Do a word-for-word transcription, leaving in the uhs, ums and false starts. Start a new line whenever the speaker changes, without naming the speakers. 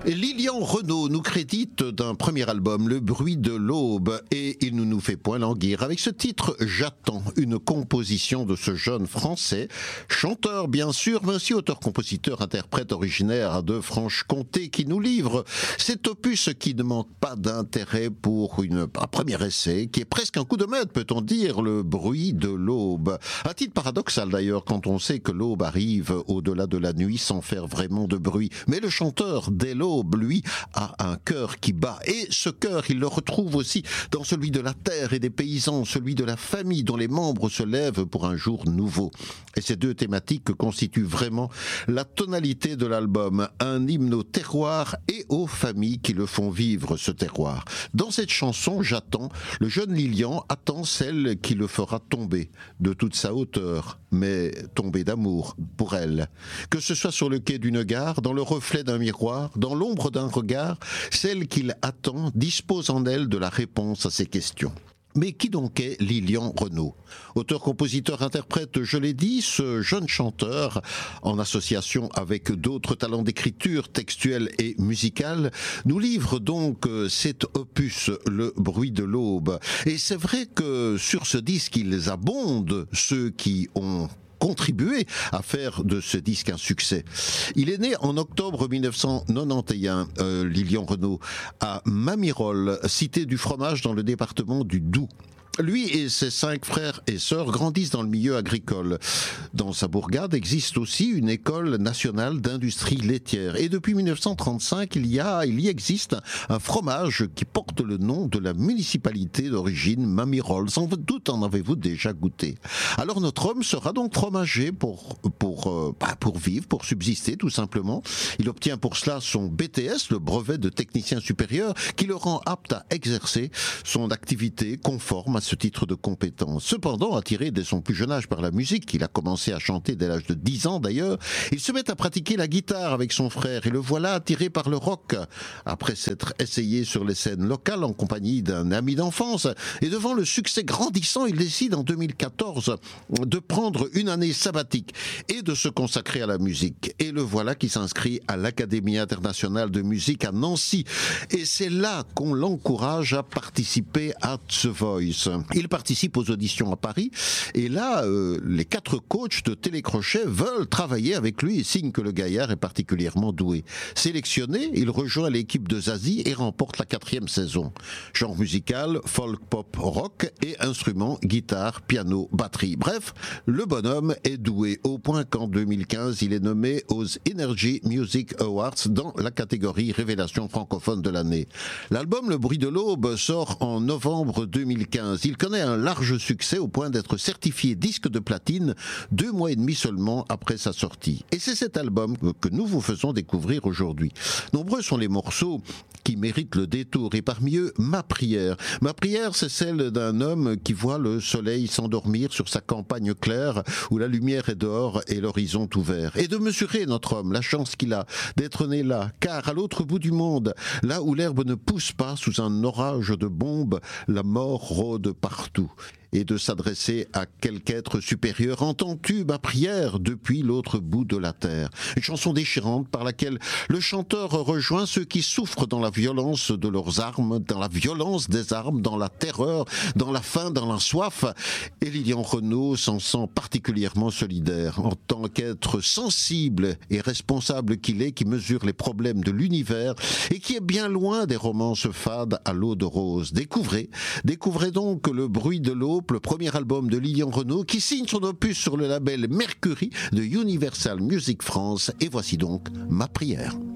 Lilian Renaud nous crédite d'un premier album, Le bruit de l'aube, et il ne nous fait point languir avec ce titre J'attends, une composition de ce jeune français, chanteur bien sûr, mais aussi auteur-compositeur, interprète originaire de Franche-Comté, qui nous livre cet opus qui ne manque pas d'intérêt pour une, un premier essai, qui est presque un coup de maître, peut-on dire, Le bruit de l'aube. Un titre paradoxal d'ailleurs, quand on sait que l'aube arrive au-delà de la nuit sans faire vraiment de bruit. Mais le chanteur, dès l'aube, lui, a un cœur qui bat. Et ce cœur, il le retrouve aussi dans celui de la terre et des paysans, celui de la famille dont les membres se lèvent pour un jour nouveau. Et ces deux thématiques constituent vraiment la tonalité de l'album, un hymne au terroir et aux familles qui le font vivre, ce terroir. Dans cette chanson, J'attends, le jeune Lilian attend celle qui le fera tomber de toute sa hauteur, mais tomber d'amour pour elle. Que ce soit sur le quai d'une gare, dans le reflet d'un miroir, dans l'ombre d'un regard, celle qu'il attend dispose en elle de la réponse à ses questions. Mais qui donc est Lilian Renaud ? Auteur, compositeur, interprète, je l'ai dit, ce jeune chanteur, en association avec d'autres talents d'écriture textuelle et musicale, nous livre donc cet opus, Le bruit de l'aube. Et c'est vrai que sur ce disque, ils abondent, ceux qui ont contribué à faire de ce disque un succès. Il est né en octobre mille neuf cent quatre-vingt-onze, euh, Lilian Renaud, à Mamirol, cité du fromage dans le département du Doubs. Lui et ses cinq frères et sœurs grandissent dans le milieu agricole. Dans sa bourgade existe aussi une école nationale d'industrie laitière. Et depuis mille neuf cent trente-cinq, il y a, il y existe un fromage qui porte le nom de la municipalité d'origine Mamirol. Sans doute en avez-vous déjà goûté. Alors notre homme sera donc fromager pour, pour, euh, bah pour vivre, pour subsister tout simplement. Il obtient pour cela son B T S, le brevet de technicien supérieur, qui le rend apte à exercer son activité conforme à ce titre de compétence. Cependant, attiré dès son plus jeune âge par la musique, il a commencé à chanter dès l'âge de dix ans d'ailleurs, il se met à pratiquer la guitare avec son frère et le voilà attiré par le rock. Après s'être essayé sur les scènes locales en compagnie d'un ami d'enfance et devant le succès grandissant, il décide en deux mille quatorze de prendre une année sabbatique et de se consacrer à la musique. Et le voilà qui s'inscrit à l'Académie internationale de musique à Nancy. Et c'est là qu'on l'encourage à participer à The Voice. Il participe aux auditions à Paris et là, euh, les quatre coachs de télécrochet veulent travailler avec lui et signent que le gaillard est particulièrement doué. Sélectionné, il rejoint l'équipe de Zazie et remporte la quatrième saison. Genre musical, folk, pop, rock et instruments, guitare, piano, batterie. Bref, le bonhomme est doué au point qu'en deux mille quinze, il est nommé aux Energy Music Awards dans la catégorie Révélation francophone de l'année. L'album Le bruit de l'aube sort en novembre deux mille quinze. Il connaît un large succès au point d'être certifié disque de platine deux mois et demi seulement après sa sortie. Et c'est cet album que nous vous faisons découvrir aujourd'hui. Nombreux sont les morceaux qui méritent le détour et parmi eux, Ma prière. Ma prière, c'est celle d'un homme qui voit le soleil s'endormir sur sa campagne claire où la lumière est dehors et l'horizon ouvert. Et de mesurer, notre homme, la chance qu'il a d'être né là, car à l'autre bout du monde, là où l'herbe ne pousse pas sous un orage de bombes, la mort rôde partout. Et de s'adresser à quelque être supérieur. Entends-tu ma prière depuis l'autre bout de la terre? Une chanson déchirante par laquelle le chanteur rejoint ceux qui souffrent dans la violence de leurs armes, dans la violence des armes, dans la terreur, dans la faim, dans la soif. Et Lilian Renaud s'en sent particulièrement solidaire en tant qu'être sensible et responsable qu'il est, qui mesure les problèmes de l'univers et qui est bien loin des romances fades à l'eau de rose. Découvrez, découvrez donc Le bruit de l'aube, le premier album de Lilian Renaud qui signe son opus sur le label Mercury de Universal Music France. Et voici donc Ma prière.